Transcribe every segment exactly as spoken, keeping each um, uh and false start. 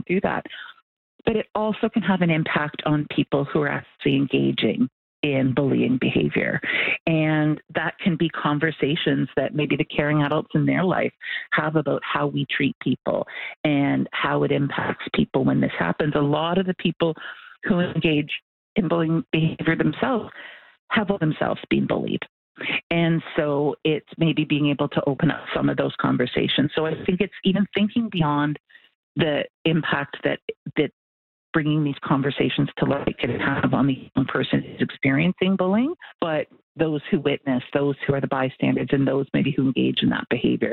do that. But it also can have an impact on people who are actually engaging in bullying behavior. And that can be conversations that maybe the caring adults in their life have about how we treat people and how it impacts people when this happens. A lot of the people who engage in bullying behavior themselves have themselves been bullied. And so it's maybe being able to open up some of those conversations. So I think it's even thinking beyond the impact that that bringing these conversations to light can have on the young person who's experiencing bullying, but those who witness, those who are the bystanders, and those maybe who engage in that behavior.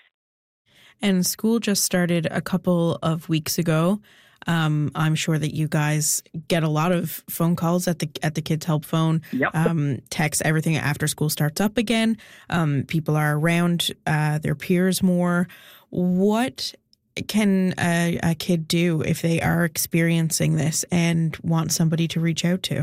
And school just started a couple of weeks ago. Um, I'm sure that you guys get a lot of phone calls at the at the Kids Help Phone, yep. um, texts, everything after school starts up again. Um, people are around uh, their peers more. What can a, a kid do if they are experiencing this and want somebody to reach out to?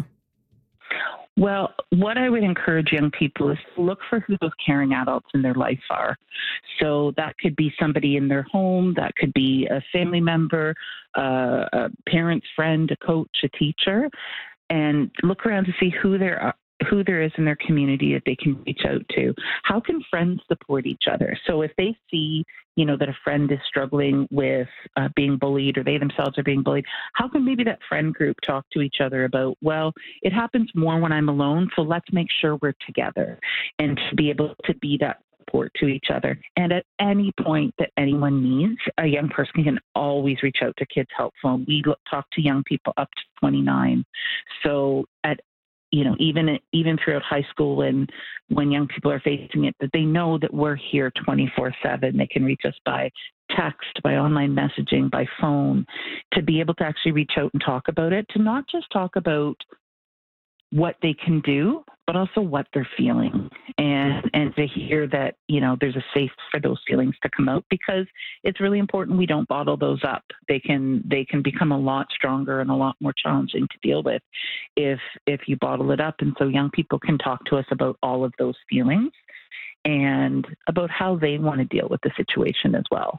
Well, what I would encourage young people is to look for who those caring adults in their life are. So that could be somebody in their home, that could be a family member, uh, a parent's friend, a coach, a teacher, and look around to see who there are. who there is in their community that they can reach out to. How can friends support each other? So if they see, you know, that a friend is struggling with uh, being bullied or they themselves are being bullied, how can maybe that friend group talk to each other about, well, it happens more when I'm alone, so let's make sure we're together, and to be able to be that support to each other. And at any point that anyone needs, a young person can always reach out to Kids Help Phone. We look, talk to young people up to twenty-nine. So at you know, even even throughout high school, when when young people are facing it, that they know that we're here twenty-four seven. They can reach us by text, by online messaging, by phone, to be able to actually reach out and talk about it, to not just talk about what they can do, but also what they're feeling, and and to hear that, you know, there's a safe for those feelings to come out, because it's really important we don't bottle those up. They can they can become a lot stronger and a lot more challenging to deal with if if you bottle it up. And so young people can talk to us about all of those feelings and about how they want to deal with the situation as well.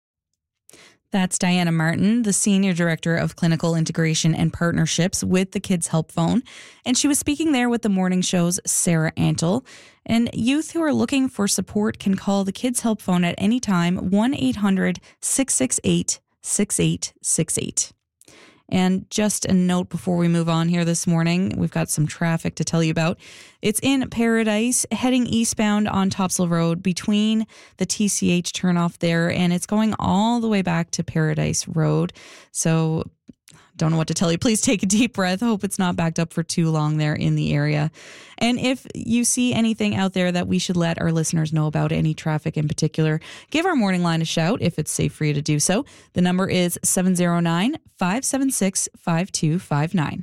That's Diana Martin, the Senior Director of Clinical Integration and Partnerships with the Kids Help Phone. And she was speaking there with the morning show's Sarah Antle. And youth who are looking for support can call the Kids Help Phone at any time, one eight hundred six six eight six eight six eight. And just a note before we move on here this morning, we've got some traffic to tell you about. It's in Paradise, heading eastbound on Topsail Road between the T C H turnoff there, and it's going all the way back to Paradise Road. So don't know what to tell you. Please take a deep breath. Hope it's not backed up for too long there in the area. And if you see anything out there that we should let our listeners know about, any traffic in particular, give our morning line a shout if it's safe for you to do so. The number is seven oh nine, five seven six, five two five nine.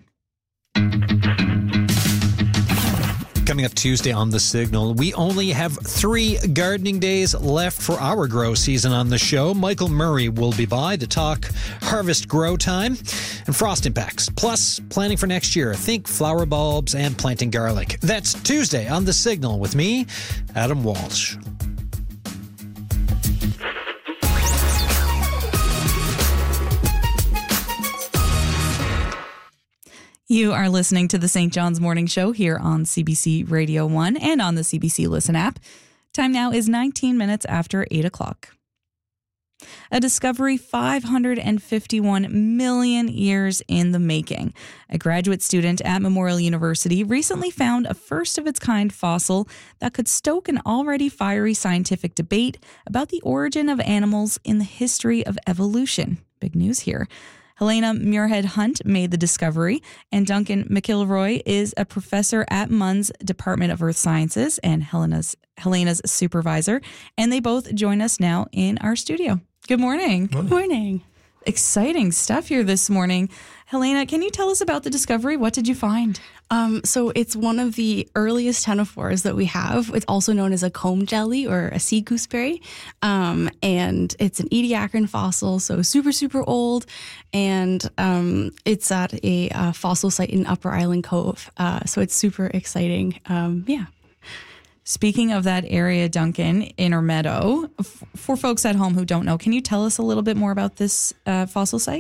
Coming up Tuesday on The Signal, we only have three gardening days left for our grow season on the show. Michael Murray will be by to talk harvest grow time and frost impacts, plus planning for next year. Think flower bulbs and planting garlic. That's Tuesday on The Signal with me, Adam Walsh. You are listening to the Saint John's Morning Show here on C B C Radio one and on the C B C Listen app. Time now is nineteen minutes after eight o'clock. A discovery five hundred fifty-one million years in the making. A graduate student at Memorial University recently found a first-of-its-kind fossil that could stoke an already fiery scientific debate about the origin of animals in the history of evolution. Big news here. Helena Muirhead-Hunt made the discovery, and Duncan McIlroy is a professor at M U N's Department of Earth Sciences and Helena's Helena's supervisor, and they both join us now in our studio. Good morning. Morning. Morning. Exciting stuff here this morning. Helena, can you tell us about the discovery? What did you find? Um, so it's one of the earliest ctenophores that we have. It's also known as a comb jelly or a sea gooseberry. Um, and it's an Ediacaran fossil, so super, super old. And um, it's at a uh, fossil site in Upper Island Cove. Uh, so it's super exciting. Um, yeah. Speaking of that area, Duncan, Inner Meadow, f- for folks at home who don't know, can you tell us a little bit more about this uh, fossil site?